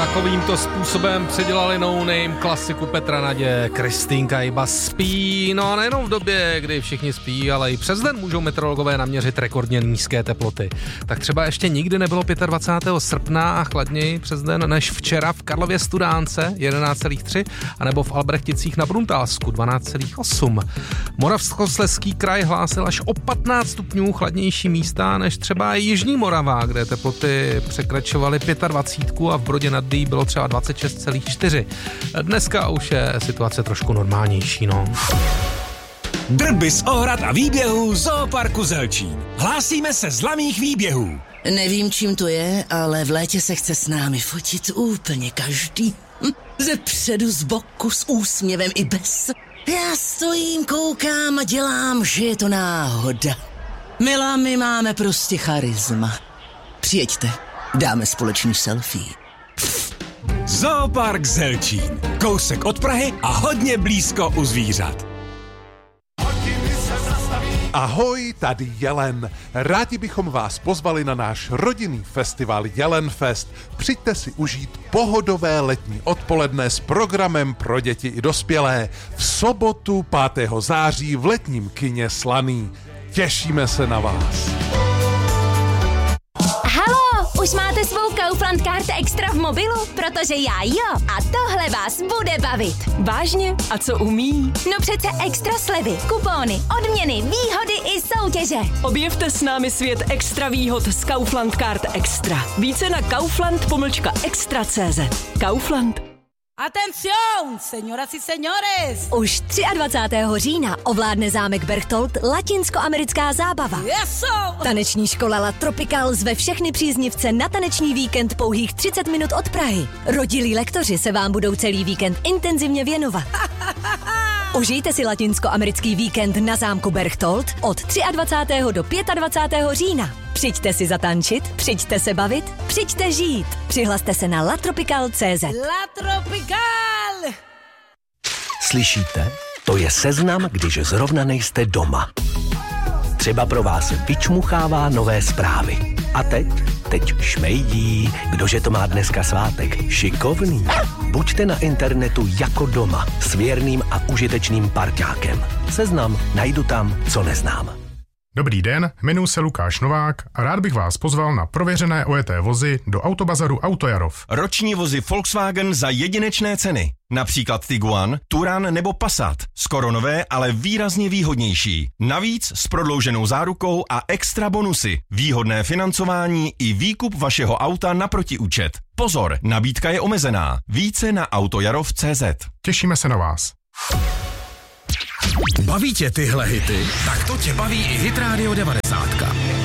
Takovýmto způsobem předělali No Name klasiku Petra Naděje. Kristýnka iba spí, no a nejenom v době, kdy všichni spí, ale i přes den můžou meteorologové naměřit rekordně nízké teploty. Tak třeba ještě nikdy nebylo 25. srpna a chladněji přes den než včera v Karlově Studánce 11,3 anebo v Albrechticích na Bruntálsku 12,8. Moravskoslezský kraj hlásil až o 15 stupňů chladnější místa než třeba Jižní Morava, kde teploty překračovaly 25 a v Brodě nad Dý bylo třeba 26,4. Dneska už je situace trošku normálnější, no. Drby z ohrad a výběhů Zooparku Zelčín. Hlásíme se z laných výběhů. Nevím, čím to je, ale v létě se chce s námi fotit úplně každý. Ze předu, z boku, s úsměvem i bez. Já stojím, koukám a dělám, že je to náhoda. Milá, my máme prostě charisma. Přijeďte, dáme společný selfie. Zoopark Zelčín. Kousek od Prahy a hodně blízko u zvířat. Ahoj, tady Jelen. Rádi bychom vás pozvali na náš rodinný festival Jelenfest. Přijďte si užít pohodové letní odpoledne s programem pro děti i dospělé. V sobotu 5. září v letním kině Slaný. Těšíme se na vás. Halo, už máte svou Kaufland Card Extra v mobilu? Protože já jo. A tohle vás bude bavit. Vážně? A co umí? No přece extra slevy, kupóny, odměny, výhody i soutěže. Objevte s námi svět extra výhod z Kaufland Card Extra. Více na kaufland-extra.cz. Kaufland. Atención, señoras y señores! Už 23. října ovládne zámek Berchtold latinskoamerická zábava. Eso! Taneční škola La Tropical zve všechny příznivce na taneční víkend pouhých 30 minut od Prahy. Rodilí lektoři se vám budou celý víkend intenzivně věnovat. Užijte si latinskoamerický víkend na zámku Berchtold od 23. do 25. října. Přijďte si zatančit, přijďte se bavit, přijďte žít. Přihlaste se na latropical.cz. La Tropical! Slyšíte? To je seznam, když zrovna nejste doma. Třeba pro vás vyčmuchává nové zprávy. A teď šmejdí, kdože to má dneska svátek. Šikovný. Buďte na internetu jako doma s věrným a užitečným parťákem. Seznam najdu tam, co neznám. Dobrý den, jmenuji se Lukáš Novák a rád bych vás pozval na prověřené ojeté vozy do autobazaru Autojarov. Roční vozy Volkswagen za jedinečné ceny. Například Tiguan, Touran nebo Passat. Skoro nové, ale výrazně výhodnější. Navíc s prodlouženou zárukou a extra bonusy. Výhodné financování i výkup vašeho auta na protiúčet. Pozor, nabídka je omezená. Více na autojarov.cz. Těšíme se na vás. Baví tě tyhle hity? Tak to tě baví i Hit Radio 90.